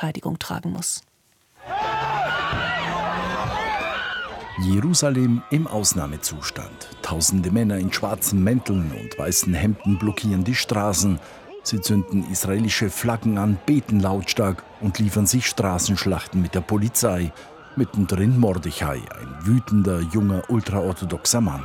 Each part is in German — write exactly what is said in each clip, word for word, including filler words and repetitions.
Verteidigung tragen muss. Jerusalem im Ausnahmezustand. Tausende Männer in schwarzen Mänteln und weißen Hemden blockieren die Straßen. Sie zünden israelische Flaggen an, beten lautstark und liefern sich Straßenschlachten mit der Polizei. Mittendrin Mordechai, ein wütender, junger, ultraorthodoxer Mann.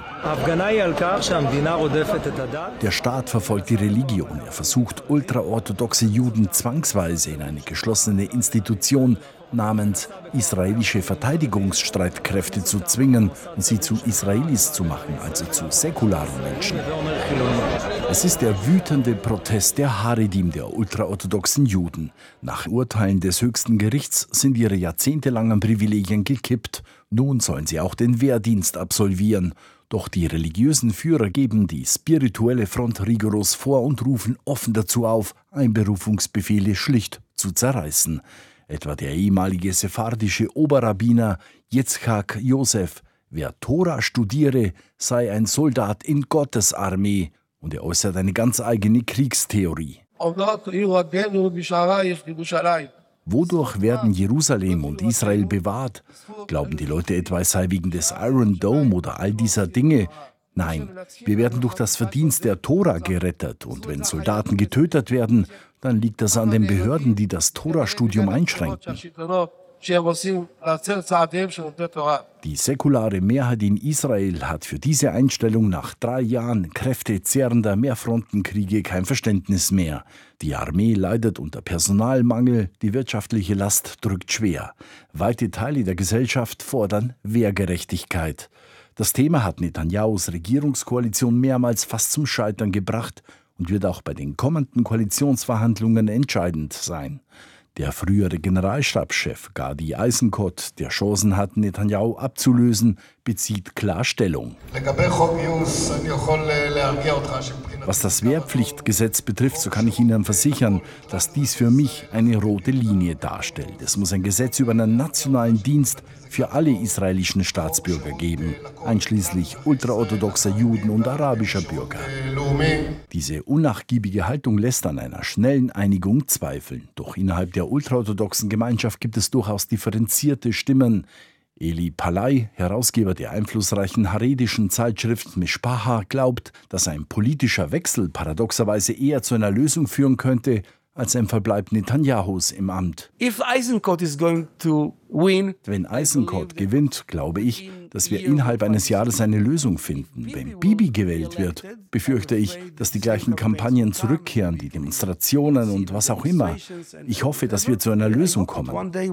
Der Staat verfolgt die Religion. Er versucht, ultraorthodoxe Juden zwangsweise in eine geschlossene Institution namens israelische Verteidigungsstreitkräfte zu zwingen und sie zu Israelis zu machen, also zu säkularen Menschen. Es ist der wütende Protest der Haredim, der ultraorthodoxen Juden. Nach Urteilen des höchsten Gerichts sind ihre jahrzehntelangen Privilegien gekippt. Nun sollen sie auch den Wehrdienst absolvieren. Doch die religiösen Führer geben die spirituelle Front rigoros vor und rufen offen dazu auf, Einberufungsbefehle schlicht zu zerreißen. Etwa der ehemalige sephardische Oberrabbiner Yitzchak Yosef. Wer Tora studiere, sei ein Soldat in Gottes Armee. Und er äußert eine ganz eigene Kriegstheorie. Wodurch werden Jerusalem und Israel bewahrt? Glauben die Leute etwa, es sei wegen des Iron Dome oder all dieser Dinge? Nein, wir werden durch das Verdienst der Tora gerettet. Und wenn Soldaten getötet werden, dann liegt das an den Behörden, die das Tora-Studium einschränken. Die säkulare Mehrheit in Israel hat für diese Einstellung nach drei Jahren kräftezehrender Mehrfrontenkriege kein Verständnis mehr. Die Armee leidet unter Personalmangel, die wirtschaftliche Last drückt schwer. Weite Teile der Gesellschaft fordern Wehrgerechtigkeit. Das Thema hat Netanyahus Regierungskoalition mehrmals fast zum Scheitern gebracht und wird auch bei den kommenden Koalitionsverhandlungen entscheidend sein. Der frühere Generalstabschef Gadi Eisenkot, der Chancen hat, Netanyahu abzulösen, bezieht klar Stellung. Was das Wehrpflichtgesetz betrifft, so kann ich Ihnen versichern, dass dies für mich eine rote Linie darstellt. Es muss ein Gesetz über einen nationalen Dienst für alle israelischen Staatsbürger geben, einschließlich ultraorthodoxer Juden und arabischer Bürger. Diese unnachgiebige Haltung lässt an einer schnellen Einigung zweifeln. Doch innerhalb der ultraorthodoxen Gemeinschaft gibt es durchaus differenzierte Stimmen. Eli Palai, Herausgeber der einflussreichen haredischen Zeitschrift Mishpacha, glaubt, dass ein politischer Wechsel paradoxerweise eher zu einer Lösung führen könnte, als ein Verbleib Netanyahus im Amt. If Eisenkot is going to win, Wenn Eisenkot gewinnt, glaube ich, dass wir innerhalb eines Jahres eine Lösung finden. Wenn Bibi gewählt wird, befürchte ich, dass die gleichen Kampagnen zurückkehren, die Demonstrationen und was auch immer. Ich hoffe, dass wir zu einer Lösung kommen.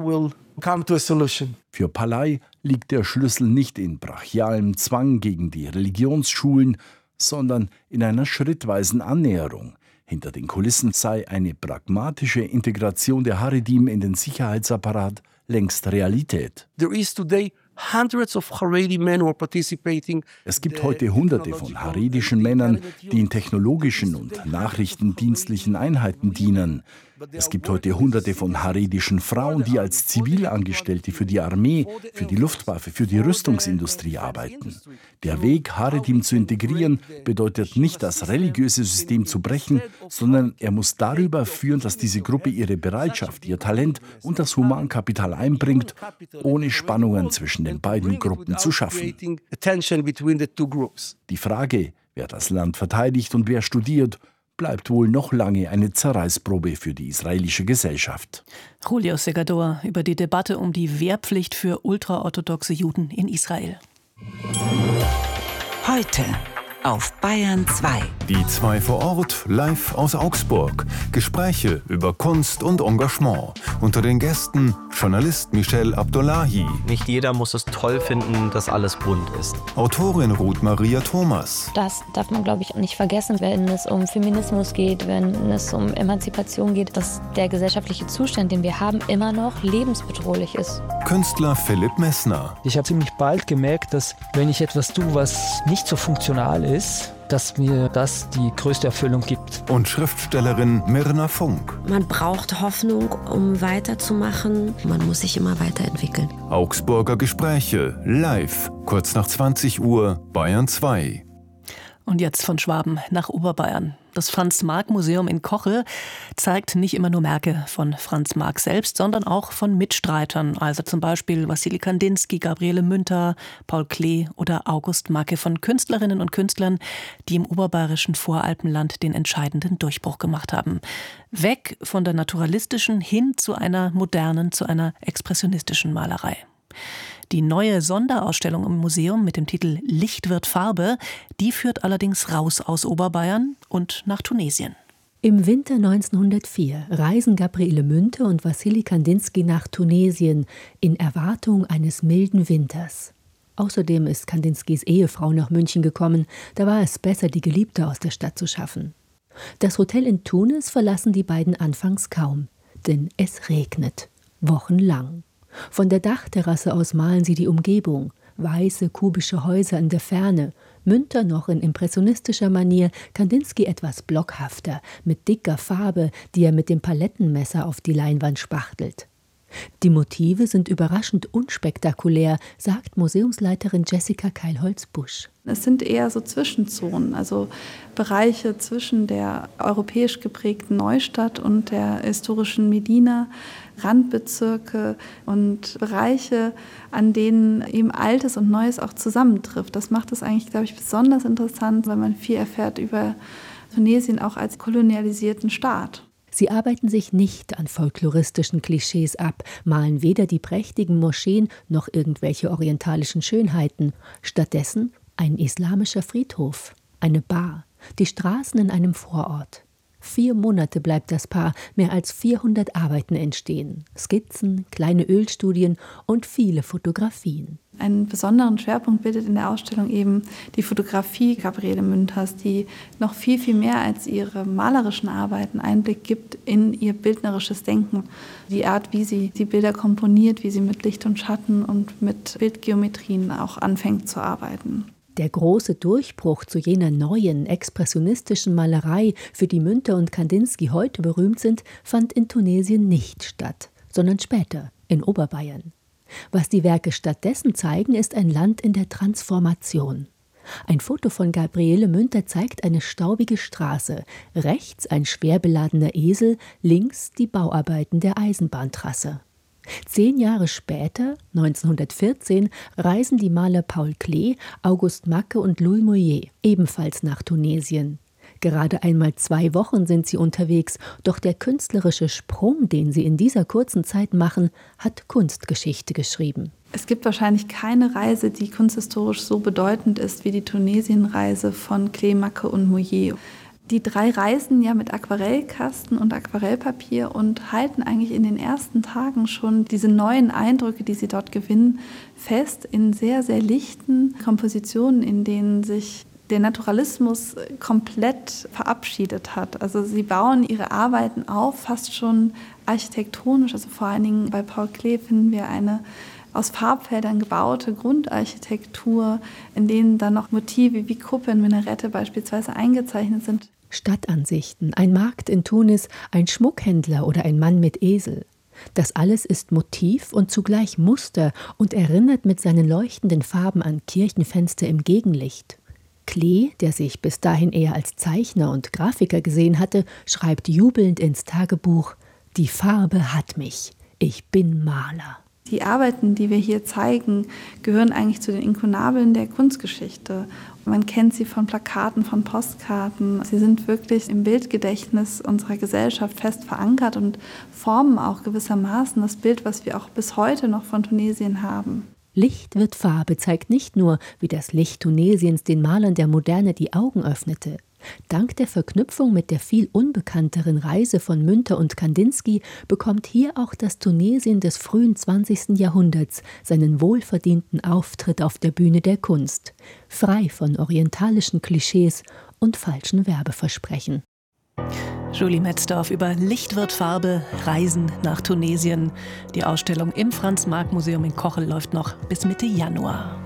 Für Palai liegt der Schlüssel nicht in brachialem Zwang gegen die Religionsschulen, sondern in einer schrittweisen Annäherung. Hinter den Kulissen sei eine pragmatische Integration der Haredim in den Sicherheitsapparat längst Realität. There is today hundreds of Haredi men who are participating. Es gibt heute Hunderte von haredischen Männern, die in technologischen und nachrichtendienstlichen Einheiten dienen. Es gibt heute Hunderte von haredischen Frauen, die als Zivilangestellte für die Armee, für die Luftwaffe, für die Rüstungsindustrie arbeiten. Der Weg, Haredim zu integrieren, bedeutet nicht, das religiöse System zu brechen, sondern er muss darüber führen, dass diese Gruppe ihre Bereitschaft, ihr Talent und das Humankapital einbringt, ohne Spannungen zwischen den beiden Gruppen zu schaffen. Die Frage, wer das Land verteidigt und wer studiert, bleibt wohl noch lange eine Zerreißprobe für die israelische Gesellschaft. Julio Segador über die Debatte um die Wehrpflicht für ultraorthodoxe Juden in Israel. Heute auf Bayern zwei. Die zwei vor Ort, live aus Augsburg. Gespräche über Kunst und Engagement. Unter den Gästen Journalist Michel Abdullahi. Nicht jeder muss es toll finden, dass alles bunt ist. Autorin Ruth Maria Thomas. Das darf man, glaube ich, nicht vergessen, wenn es um Feminismus geht, wenn es um Emanzipation geht, dass der gesellschaftliche Zustand, den wir haben, immer noch lebensbedrohlich ist. Künstler Philipp Messner. Ich habe ziemlich bald gemerkt, dass wenn ich etwas tue, was nicht so funktional ist, dass mir das die größte Erfüllung gibt. Und Schriftstellerin Mirna Funk. Man braucht Hoffnung, um weiterzumachen. Man muss sich immer weiterentwickeln. Augsburger Gespräche, live, kurz nach zwanzig Uhr, Bayern zwei. Und jetzt von Schwaben nach Oberbayern. Das Franz-Marc-Museum in Kochel zeigt nicht immer nur Werke von Franz Marc selbst, sondern auch von Mitstreitern, also zum Beispiel Wassily Kandinsky, Gabriele Münter, Paul Klee oder August Macke, von Künstlerinnen und Künstlern, die im oberbayerischen Voralpenland den entscheidenden Durchbruch gemacht haben. Weg von der naturalistischen hin zu einer modernen, zu einer expressionistischen Malerei. Die neue Sonderausstellung im Museum mit dem Titel Licht wird Farbe, die führt allerdings raus aus Oberbayern und nach Tunesien. Im Winter neunzehnhundertvier reisen Gabriele Münter und Wassily Kandinsky nach Tunesien in Erwartung eines milden Winters. Außerdem ist Kandinskys Ehefrau nach München gekommen, da war es besser, die Geliebte aus der Stadt zu schaffen. Das Hotel in Tunis verlassen die beiden anfangs kaum, denn es regnet, wochenlang. Von der Dachterrasse aus malen sie die Umgebung, weiße, kubische Häuser in der Ferne, Münter noch in impressionistischer Manier, Kandinsky etwas blockhafter, mit dicker Farbe, die er mit dem Palettenmesser auf die Leinwand spachtelt. Die Motive sind überraschend unspektakulär, sagt Museumsleiterin Jessica Keilholz-Busch. Es sind eher so Zwischenzonen, also Bereiche zwischen der europäisch geprägten Neustadt und der historischen Medina, Randbezirke und Bereiche, an denen eben Altes und Neues auch zusammentrifft. Das macht es eigentlich, glaube ich, besonders interessant, weil man viel erfährt über Tunesien auch als kolonialisierten Staat. Sie arbeiten sich nicht an folkloristischen Klischees ab, malen weder die prächtigen Moscheen noch irgendwelche orientalischen Schönheiten. Stattdessen ein islamischer Friedhof, eine Bar, die Straßen in einem Vorort. Vier Monate bleibt das Paar, mehr als vierhundert Arbeiten entstehen. Skizzen, kleine Ölstudien und viele Fotografien. Einen besonderen Schwerpunkt bildet in der Ausstellung eben die Fotografie Gabriele Münters, die noch viel, viel mehr als ihre malerischen Arbeiten Einblick gibt in ihr bildnerisches Denken. Die Art, wie sie die Bilder komponiert, wie sie mit Licht und Schatten und mit Bildgeometrien auch anfängt zu arbeiten. Der große Durchbruch zu jener neuen, expressionistischen Malerei, für die Münter und Kandinsky heute berühmt sind, fand in Tunesien nicht statt, sondern später, in Oberbayern. Was die Werke stattdessen zeigen, ist ein Land in der Transformation. Ein Foto von Gabriele Münter zeigt eine staubige Straße, rechts ein schwer beladener Esel, links die Bauarbeiten der Eisenbahntrasse. Zehn Jahre später, neunzehnhundertvierzehn, reisen die Maler Paul Klee, August Macke und Louis Mouillet ebenfalls nach Tunesien. Gerade einmal zwei Wochen sind sie unterwegs, doch der künstlerische Sprung, den sie in dieser kurzen Zeit machen, hat Kunstgeschichte geschrieben. Es gibt wahrscheinlich keine Reise, die kunsthistorisch so bedeutend ist wie die Tunesienreise von Klee, Macke und Mouillet. Die drei reisen ja mit Aquarellkasten und Aquarellpapier und halten eigentlich in den ersten Tagen schon diese neuen Eindrücke, die sie dort gewinnen, fest in sehr, sehr lichten Kompositionen, in denen sich der Naturalismus komplett verabschiedet hat. Also sie bauen ihre Arbeiten auf, fast schon architektonisch. Also vor allen Dingen bei Paul Klee finden wir eine aus Farbfeldern gebaute Grundarchitektur, in denen dann noch Motive wie Kuppeln, Minarette beispielsweise eingezeichnet sind. Stadtansichten, ein Markt in Tunis, ein Schmuckhändler oder ein Mann mit Esel. Das alles ist Motiv und zugleich Muster und erinnert mit seinen leuchtenden Farben an Kirchenfenster im Gegenlicht. Klee, der sich bis dahin eher als Zeichner und Grafiker gesehen hatte, schreibt jubelnd ins Tagebuch: Die Farbe hat mich, ich bin Maler. Die Arbeiten, die wir hier zeigen, gehören eigentlich zu den Inkunabeln der Kunstgeschichte. Man kennt sie von Plakaten, von Postkarten. Sie sind wirklich im Bildgedächtnis unserer Gesellschaft fest verankert und formen auch gewissermaßen das Bild, was wir auch bis heute noch von Tunesien haben. Licht wird Farbe zeigt nicht nur, wie das Licht Tunesiens den Malern der Moderne die Augen öffnete. Dank der Verknüpfung mit der viel unbekannteren Reise von Münter und Kandinsky bekommt hier auch das Tunesien des frühen zwanzigsten Jahrhunderts seinen wohlverdienten Auftritt auf der Bühne der Kunst, frei von orientalischen Klischees und falschen Werbeversprechen. Julie Metzdorf über Licht wird Farbe, Reisen nach Tunesien. Die Ausstellung im Franz-Marc-Museum in Kochel läuft noch bis Mitte Januar.